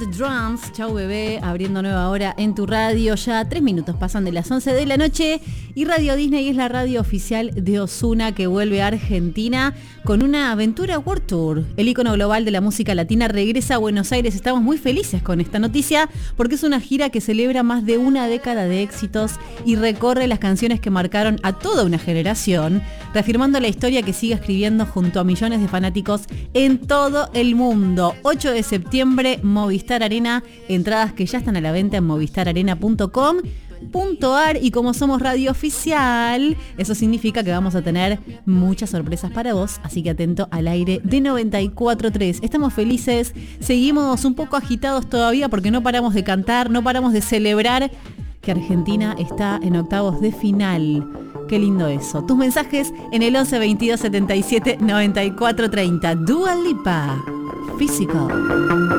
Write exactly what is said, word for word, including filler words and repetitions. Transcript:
The Drums, chau bebé, abriendo nueva hora en tu radio. Ya tres minutos pasan de las once de la noche y Radio Disney es la radio oficial de Ozuna, que vuelve a Argentina con una aventura World Tour. El ícono global de la música latina regresa a Buenos Aires. Estamos muy felices con esta noticia porque es una gira que celebra más de una década de éxitos y recorre las canciones que marcaron a toda una generación, reafirmando la historia que sigue escribiendo junto a millones de fanáticos en todo el mundo. ocho de septiembre, Movistar Arena, entradas que ya están a la venta en movistar arena punto com punto a r, y como somos radio oficial, eso significa que vamos a tener muchas sorpresas para vos, así que atento al aire de noventa y cuatro punto tres. Estamos felices, seguimos un poco agitados todavía porque no paramos de cantar, no paramos de celebrar que Argentina está en octavos de final. Qué lindo eso. Tus mensajes en el once veintidós setenta y siete noventa y cuatro treinta. Dua Lipa, Physical.